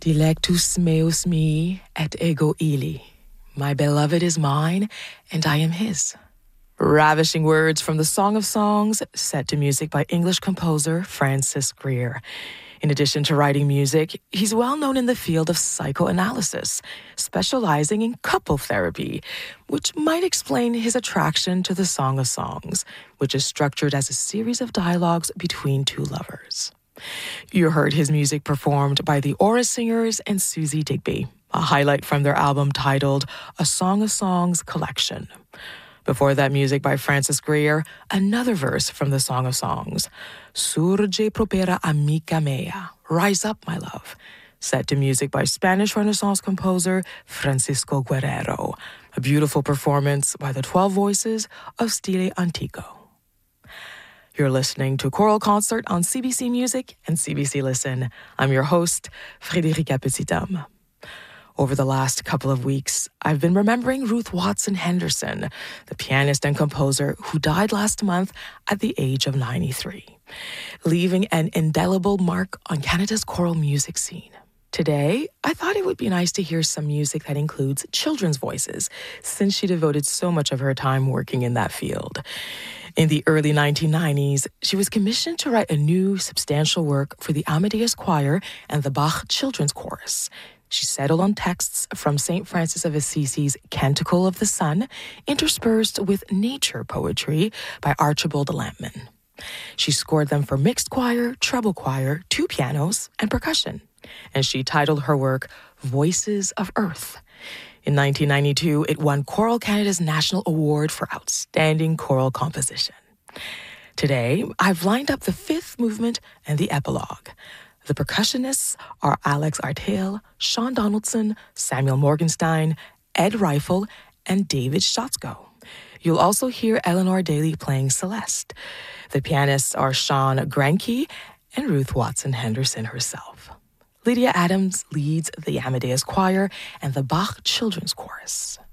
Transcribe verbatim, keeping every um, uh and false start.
Dilectus meus mi et ego illi. My beloved is mine, and I am his. Ravishing words from the Song of Songs, set to music by English composer Francis Greer. In addition to writing music, he's well known in the field of psychoanalysis, specializing in couple therapy, which might explain his attraction to the Song of Songs, which is structured as a series of dialogues between two lovers. You heard his music performed by the Aura Singers and Susie Digby, a highlight from their album titled A Song of Songs Collection. Before that, music by Francis Greer, another verse from the Song of Songs, Surge propera amica mea, Rise Up, My Love, set to music by Spanish Renaissance composer Francisco Guerrero, a beautiful performance by the twelve voices of Stile Antico. You're listening to Choral Concert on C B C Music and C B C Listen. I'm your host, Frédérica Petit-Homme. Over the last couple of weeks, I've been remembering Ruth Watson Henderson, the pianist and composer who died last month at the age of ninety-three, leaving an indelible mark on Canada's choral music scene. Today, I thought it would be nice to hear some music that includes children's voices, since she devoted so much of her time working in that field. In the early nineteen nineties, she was commissioned to write a new, substantial work for the Amadeus Choir and the Bach Children's Chorus. She settled on texts from Saint Francis of Assisi's Canticle of the Sun, interspersed with nature poetry by Archibald Lampman. She scored them for mixed choir, treble choir, two pianos, and percussion. And she titled her work Voices of Earth. In nineteen ninety-two, it won Choral Canada's National Award for Outstanding Choral Composition. Today, I've lined up the fifth movement and the epilogue. The percussionists are Alex Artale, Sean Donaldson, Samuel Morgenstein, Ed Rifle, and David Schatzko. You'll also hear Eleanor Daly playing Celeste. The pianists are Sean Granke and Ruth Watson Henderson herself. Lydia Adams leads the Amadeus Choir and the Bach Children's Chorus.